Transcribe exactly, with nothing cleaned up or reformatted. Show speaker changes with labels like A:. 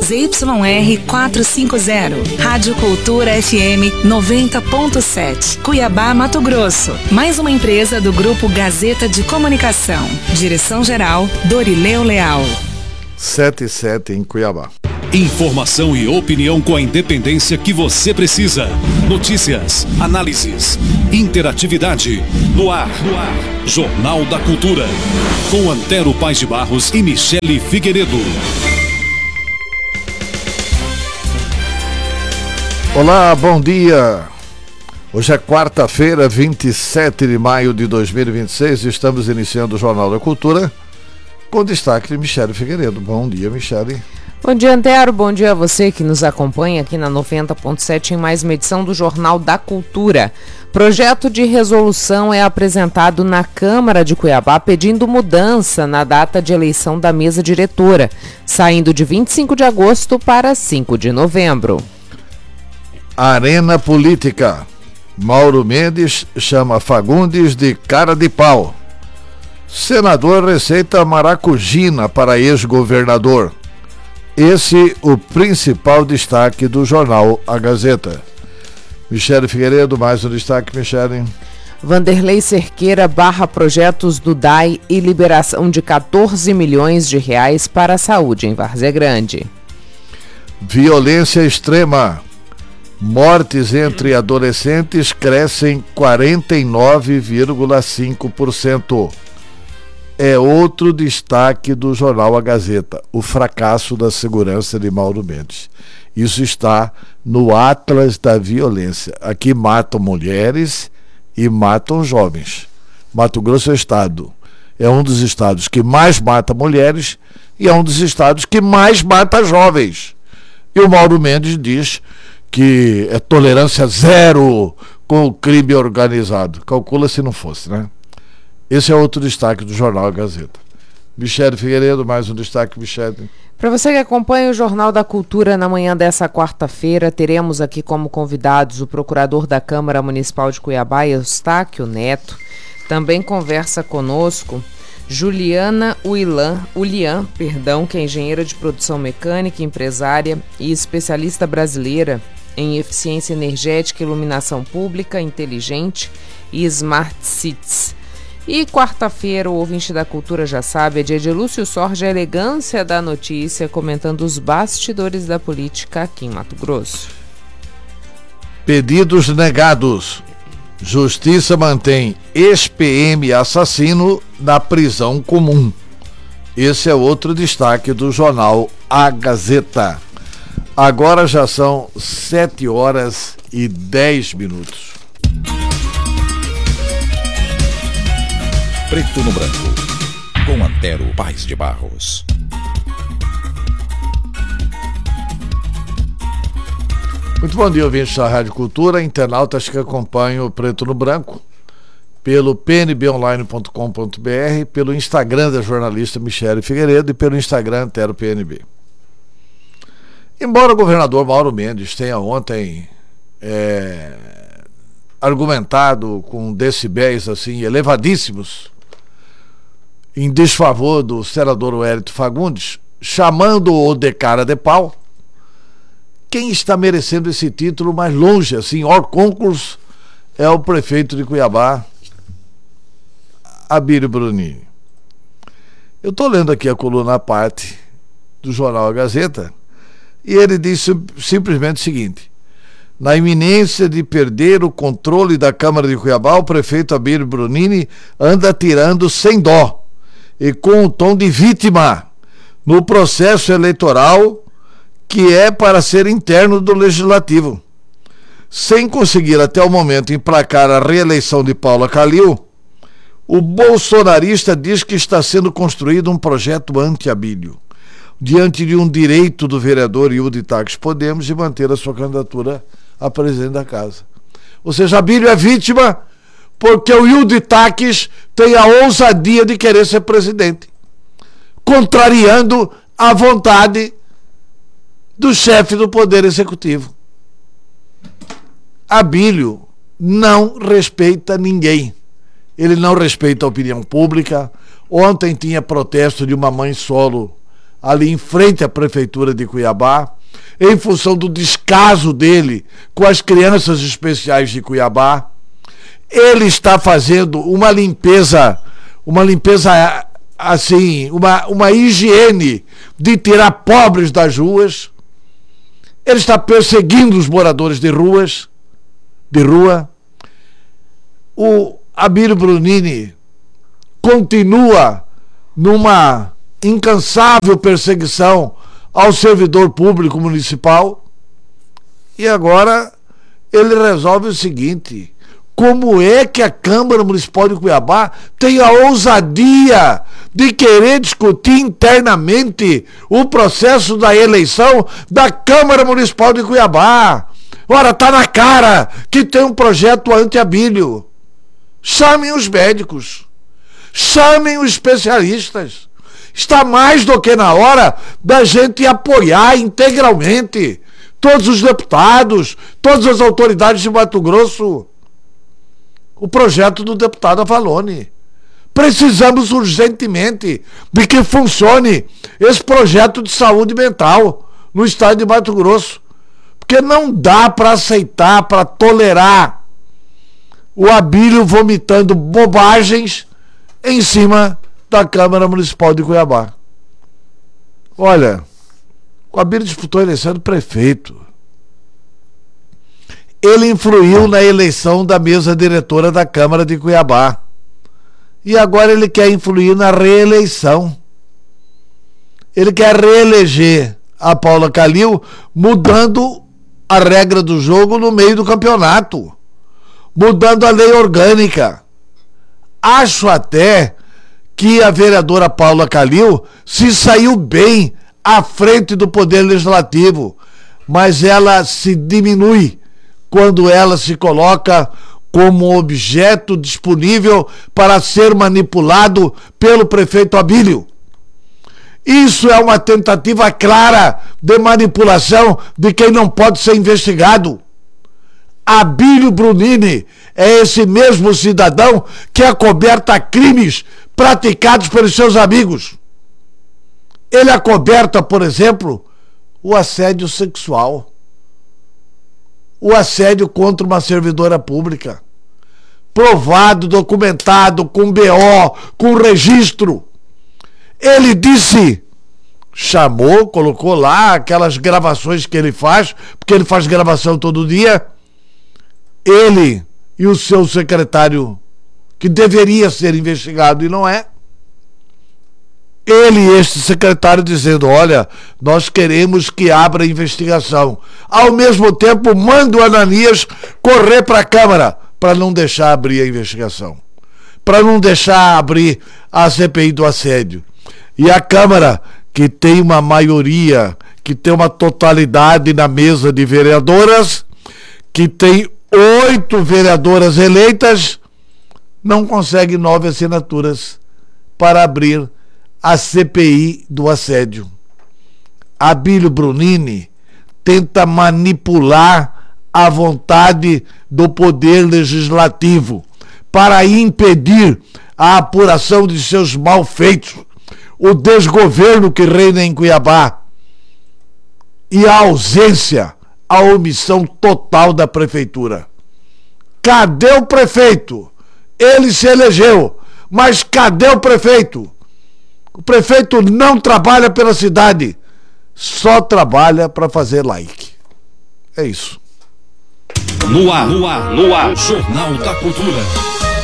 A: Z Y R quatrocentos e cinquenta, Rádio Cultura F M noventa ponto sete, Cuiabá, Mato Grosso. Mais uma empresa do Grupo Gazeta de Comunicação. Direção-geral, Dorileu Leal.
B: sete e sete em Cuiabá.
C: Informação e opinião com a independência que você precisa. Notícias, análises, interatividade. No ar, no ar. Jornal da Cultura. Com Antero Paes de Barros e Michele Figueiredo.
B: Olá, bom dia. Hoje é quarta-feira, vinte e sete de maio de dois mil e vinte e seis. Estamos iniciando o Jornal da Cultura com destaque de Michele Figueiredo. Bom dia, Michele.
D: Bom dia, Antero. Bom dia a você que nos acompanha aqui na noventa ponto sete em mais uma edição do Jornal da Cultura. Projeto de resolução é apresentado na Câmara de Cuiabá pedindo mudança na data de eleição da mesa diretora, saindo de vinte e cinco de agosto para cinco de novembro.
B: Arena Política. Mauro Mendes chama Fagundes de cara de pau. Senador receita maracujina para ex-governador. Esse o principal destaque do jornal A Gazeta. Michele Figueiredo, mais um destaque, Michele.
D: Vanderlei Cerqueira barra projetos do D A I e liberação de quatorze milhões de reais para a saúde em Várzea Grande.
B: Violência extrema. Mortes entre adolescentes crescem quarenta e nove vírgula cinco por cento. É outro destaque do jornal A Gazeta, o fracasso da segurança de Mauro Mendes. Isso está no Atlas da Violência. Aqui matam mulheres e matam jovens. Mato Grosso é estado. É um dos estados que mais mata mulheres e é um dos estados que mais mata jovens. E o Mauro Mendes diz que é tolerância zero com o crime organizado. Calcula se não fosse, né? Esse é outro destaque do jornal A Gazeta. Michele Figueiredo, mais um destaque, Michele.
D: Para você que acompanha o Jornal da Cultura, na manhã dessa quarta-feira, teremos aqui como convidados o procurador da Câmara Municipal de Cuiabá, Eustáquio Neto. Também conversa conosco Juliana Ulian, Ulian, perdão, que é engenheira de produção mecânica, empresária e especialista brasileira em eficiência energética, iluminação pública, inteligente e smart cities. E quarta-feira, o ouvinte da Cultura já sabe, é dia de Lúcio Sorge, a elegância da notícia, comentando os bastidores da política aqui em Mato Grosso.
B: Pedidos negados. Justiça mantém ex-P M assassino na prisão comum. Esse é outro destaque do jornal A Gazeta. Agora já são sete horas e dez minutos.
C: Preto no Branco, com Antero Paes de Barros.
B: Muito bom dia, ouvintes da Rádio Cultura, internautas que acompanham o Preto no Branco, pelo p n b online ponto com ponto b r, pelo Instagram da jornalista Michele Figueiredo e pelo Instagram Antero P N B. Embora o governador Mauro Mendes tenha ontem é, argumentado com decibéis assim elevadíssimos em desfavor do senador Wellington Fagundes, chamando-o de cara de pau, quem está merecendo esse título mais longe, assim, hors concurso, é o prefeito de Cuiabá, Abílio Brunini. Eu estou lendo aqui a coluna à parte do jornal A Gazeta e ele disse simplesmente o seguinte: na iminência de perder o controle da Câmara de Cuiabá, o prefeito Abílio Brunini anda atirando sem dó e com o tom de vítima no processo eleitoral que é para ser interno do Legislativo. Sem conseguir até o momento emplacar a reeleição de Paula Calil, o bolsonarista diz que está sendo construído um projeto anti-Abílio, diante de um direito do vereador Hilde Taques Podemos de manter a sua candidatura a presidente da casa. Ou seja, Abílio é vítima porque o Hilde Taques tem a ousadia de querer ser presidente, contrariando a vontade do chefe do Poder Executivo. Abílio não respeita ninguém. Ele não respeita a opinião pública. Ontem tinha protesto de uma mãe solo ali em frente à Prefeitura de Cuiabá, em função do descaso dele com as crianças especiais de Cuiabá. Ele está fazendo uma limpeza, uma limpeza assim, uma, uma higiene de tirar pobres das ruas. Ele está perseguindo os moradores de ruas, de rua. O Abílio Brunini continua numa incansável perseguição ao servidor público municipal, e agora ele resolve o seguinte: como é que a Câmara Municipal de Cuiabá tem a ousadia de querer discutir internamente o processo da eleição da Câmara Municipal de Cuiabá? Ora, tá na cara que tem um projeto anti-Abílio. Chamem os médicos, chamem os especialistas. Está mais do que na hora da gente apoiar integralmente todos os deputados, todas as autoridades de Mato Grosso, o projeto do deputado Avalone. Precisamos urgentemente de que funcione esse projeto de saúde mental no estado de Mato Grosso, porque não dá para aceitar, para tolerar o Abílio vomitando bobagens em cima da Câmara Municipal de Cuiabá. Olha, o Abílio disputou a eleição do prefeito. Ele influiu na eleição da mesa diretora da Câmara de Cuiabá. E agora ele quer influir na reeleição. Ele quer reeleger a Paula Calil, mudando a regra do jogo no meio do campeonato, mudando a lei orgânica. Acho até que a vereadora Paula Calil se saiu bem à frente do Poder Legislativo, mas ela se diminui quando ela se coloca como objeto disponível para ser manipulado pelo prefeito Abílio. Isso é uma tentativa clara de manipulação de quem não pode ser investigado. Abílio Brunini é esse mesmo cidadão que acoberta crimes praticados pelos seus amigos. Ele acoberta, por exemplo, o assédio sexual, o assédio contra uma servidora pública, provado, documentado, com B O, com registro. Ele disse, chamou, colocou lá aquelas gravações que ele faz, porque ele faz gravação todo dia, ele e o seu secretário, que deveria ser investigado e não é, ele e este secretário dizendo, olha, nós queremos que abra a investigação. Ao mesmo tempo, manda o Ananias correr para a Câmara para não deixar abrir a investigação, para não deixar abrir a C P I do assédio. E a Câmara, que tem uma maioria, que tem uma totalidade na mesa de vereadoras, que tem oito vereadoras eleitas, não consegue nove assinaturas para abrir a C P I do assédio. Abílio Brunini tenta manipular a vontade do Poder Legislativo para impedir a apuração de seus malfeitos, o desgoverno que reina em Cuiabá e a ausência, a omissão total da prefeitura. Cadê o prefeito? Ele se elegeu, mas cadê o prefeito? O prefeito não trabalha pela cidade, só trabalha para fazer like. É isso.
C: No ar, no ar, no ar, Jornal da Cultura.